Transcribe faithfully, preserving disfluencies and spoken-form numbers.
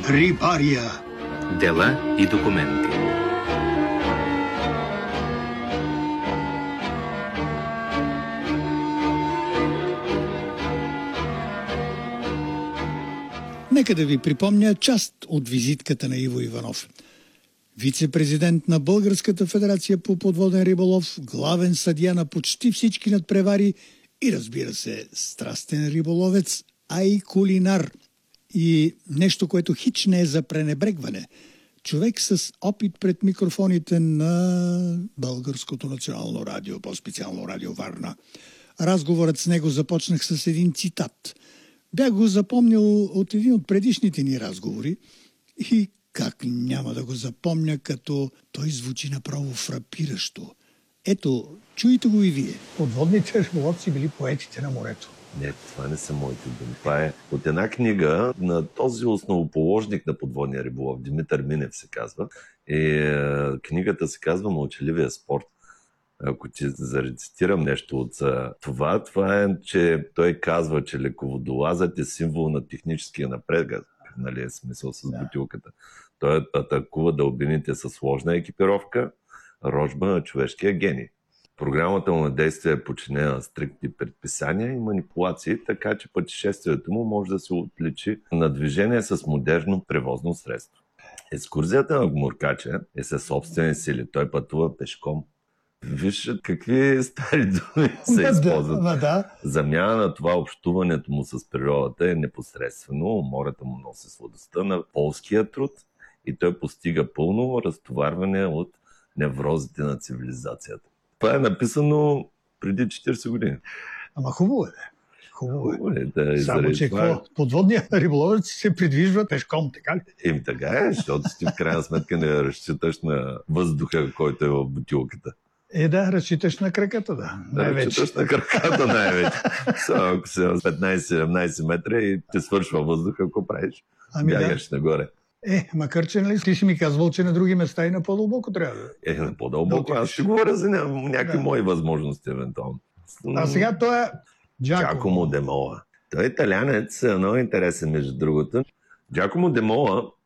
Рибария. Дела и документи. Нека да ви припомня част от визитката на Иво Иванов. Вице-президент на Българската федерация по подводен риболов, главен съдия на почти всички надпревари и, разбира се, страстен риболовец, а и кулинар. И нещо, което хич не е за пренебрегване. Човек с опит пред микрофоните на Българското национално радио, по-специално Радио Варна. Разговорът с него започнах с един цитат. Бях го запомнил от един от предишните ни разговори и как няма да го запомня, като той звучи направо фрапиращо. Ето, чуйте го и вие. Подводните риболовци били поетите на морето. Не, това не са моите думи. Това е от една книга на този основоположник на подводния риболов, Димитър Минев се казва. И книгата се казва "Мълчаливия спорт". Ако ти зарецитирам нещо от това, това е, че той казва, че леководолазът е символ на техническия напредък, нали е смисъл с да. бутилката. Той атакува дълбините със сложна екипировка, рожба на човешкия гений. Програмата му на действие е подчинена на стриктни предписания и манипулации, така че пътешествието му може да се отличи на движение с модерно превозно средство. Екскурзията на гмуркача е със собствени сили. Той пътува пешком. Виж какви стари думи се използват. Да, да. Замяна на това общуването му с природата е непосредствено. Умората му носи сладостта на полския труд и той постига пълно разтоварване от неврозите на цивилизацията. Това е написано преди четирийсет години. Ама хубаво е. Хубаво е. Хубаво е да Само, че какво? Подводният риболовец се придвижва пешком, така ли? Им така е, защото ти в крайна сметка не разчиташ на въздуха, който е в бутилката. Е, да, разчиташ на краката, да. Да, разчиташ на краката най-вече. Само ако си на петнайсет-седемнайсет метра и ти свършва въздуха, ако правиш, ами бягаш да. нагоре. Е, макар че нали, ти си ми казвал, че на други места и на по-дълбоко трябва да... Е, на по-дълбоко. Аз ще говоря за някакви да. мои възможности, евентуално. А сега той е Джакомо. Джакомо де Мола. Той е италянец, много интересен, между другото. Джакомо де Мола